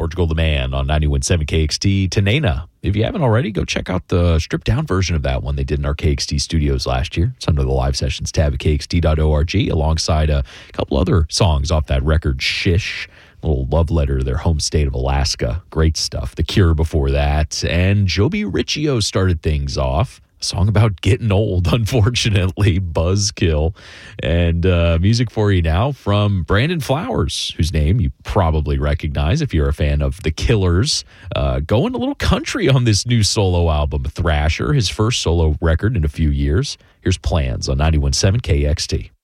Portugal the Man on 91.7 KXT. Tanena. If you haven't already, go check out the stripped-down version of that one they did in our KXT studios last year. It's under the Live Sessions tab at kxt.org, alongside a couple other songs off that record, Shish, a little love letter to their home state of Alaska. Great stuff. The Cure before that. And Joby Riccio started things off. A song about getting old, unfortunately, Buzzkill. And music for you now from Brandon Flowers, whose name you probably recognize if you're a fan of The Killers. Going a little country on this new solo album, Thrasher, his first solo record in a few years. Here's Plans on 91.7 KXT.